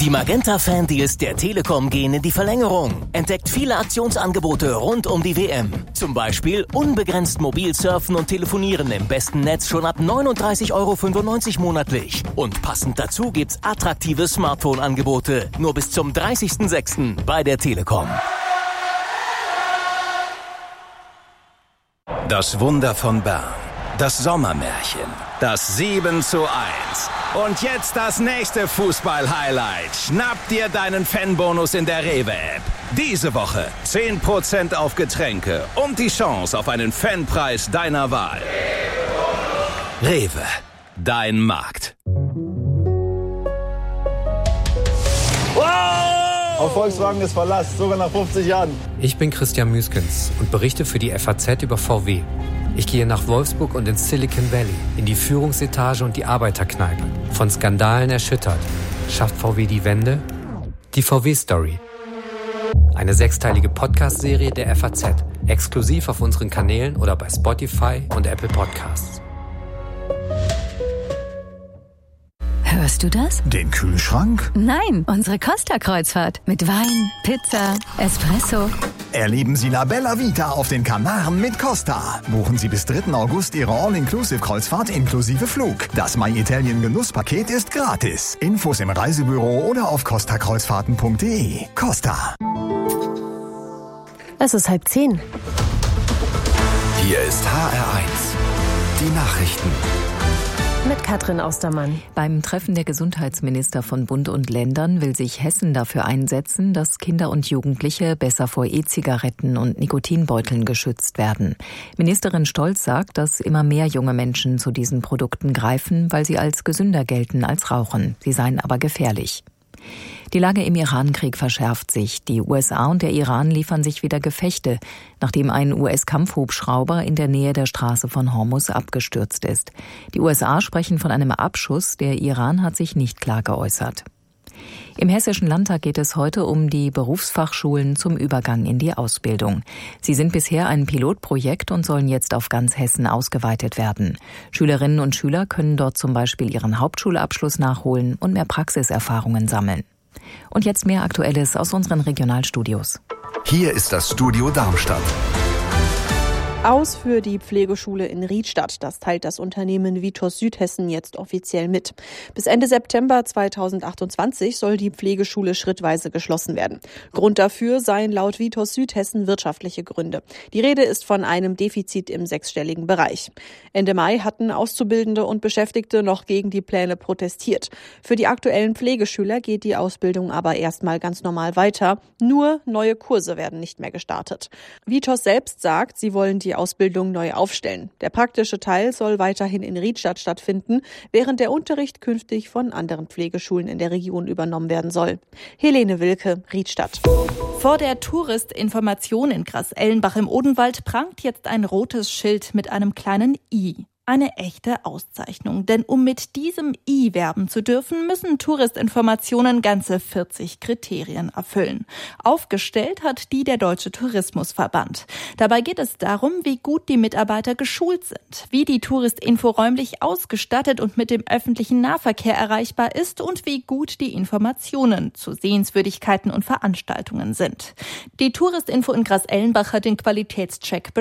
Die Magenta-Fan-Deals der Telekom gehen in die Verlängerung. Entdeckt viele Aktionsangebote rund um die WM. Zum Beispiel unbegrenzt mobil surfen und telefonieren im besten Netz schon ab 39,95 € monatlich. Und passend dazu gibt's attraktive Smartphone-Angebote. Nur bis zum 30.06. bei der Telekom. Das Wunder von Bern. Das Sommermärchen. Das 7:1. Und jetzt das nächste Fußball-Highlight. Schnapp dir deinen Fanbonus in der Rewe-App. Diese Woche 10% auf Getränke und die Chance auf einen Fanpreis deiner Wahl. Rewe, dein Markt. Auf Volkswagen ist Verlass, sogar nach 50 Jahren. Ich bin Christian Müskens und berichte für die FAZ über VW. Ich gehe nach Wolfsburg und ins Silicon Valley, in die Führungsetage und die Arbeiterkneipe. Von Skandalen erschüttert. Schafft VW die Wende? Die VW-Story. Eine 6-teilige Podcast-Serie der FAZ. Exklusiv auf unseren Kanälen oder bei Spotify und Apple Podcasts. Hörst du das? Den Kühlschrank? Nein, unsere Costa-Kreuzfahrt. Mit Wein, Pizza, Espresso. Erleben Sie La Bella Vita auf den Kanaren mit Costa. Buchen Sie bis 3. August Ihre All-Inclusive-Kreuzfahrt inklusive Flug. Das My Italien Genusspaket ist gratis. Infos im Reisebüro oder auf costakreuzfahrten.de. Costa. Es ist 9:30. Hier ist HR1. Die Nachrichten. Mit Katrin Austermann. Beim Treffen der Gesundheitsminister von Bund und Ländern will sich Hessen dafür einsetzen, dass Kinder und Jugendliche besser vor E-Zigaretten und Nikotinbeuteln geschützt werden. Ministerin Stolz sagt, dass immer mehr junge Menschen zu diesen Produkten greifen, weil sie als gesünder gelten als Rauchen. Sie seien aber gefährlich. Die Lage im Iran-Krieg verschärft sich. Die USA und der Iran liefern sich wieder Gefechte, nachdem ein US-Kampfhubschrauber in der Nähe der Straße von Hormuz abgestürzt ist. Die USA sprechen von einem Abschuss, der Iran hat sich nicht klar geäußert. Im Hessischen Landtag geht es heute um die Berufsfachschulen zum Übergang in die Ausbildung. Sie sind bisher ein Pilotprojekt und sollen jetzt auf ganz Hessen ausgeweitet werden. Schülerinnen und Schüler können dort zum Beispiel ihren Hauptschulabschluss nachholen und mehr Praxiserfahrungen sammeln. Und jetzt mehr Aktuelles aus unseren Regionalstudios. Hier ist das Studio Darmstadt. Aus für die Pflegeschule in Riedstadt. Das teilt das Unternehmen Vitos Südhessen jetzt offiziell mit. Bis Ende September 2028 soll die Pflegeschule schrittweise geschlossen werden. Grund dafür seien laut Vitos Südhessen wirtschaftliche Gründe. Die Rede ist von einem Defizit im 6-stelligen Bereich. Ende Mai hatten Auszubildende und Beschäftigte noch gegen die Pläne protestiert. Für die aktuellen Pflegeschüler geht die Ausbildung aber erstmal ganz normal weiter. Nur neue Kurse werden nicht mehr gestartet. Vitos selbst sagt, sie wollen die Ausbildung neu aufstellen. Der praktische Teil soll weiterhin in Riedstadt stattfinden, während der Unterricht künftig von anderen Pflegeschulen in der Region übernommen werden soll. Helene Wilke, Riedstadt. Vor der Touristinformation in Grasellenbach im Odenwald prangt jetzt ein rotes Schild mit einem kleinen I. Eine echte Auszeichnung, denn um mit diesem I werben zu dürfen, müssen Touristinformationen ganze 40 Kriterien erfüllen. Aufgestellt hat die der Deutsche Tourismusverband. Dabei geht es darum, wie gut die Mitarbeiter geschult sind, wie die Touristinfo räumlich ausgestattet und mit dem öffentlichen Nahverkehr erreichbar ist und wie gut die Informationen zu Sehenswürdigkeiten und Veranstaltungen sind. Die Touristinfo in Grasellenbach hat den Qualitätscheck